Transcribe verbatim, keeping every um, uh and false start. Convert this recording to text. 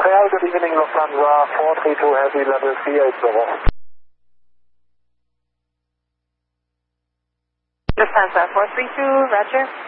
Montreal, good evening, Lufthansa, four three two Heavy, level three eight zero. Lufthansa four three two, roger.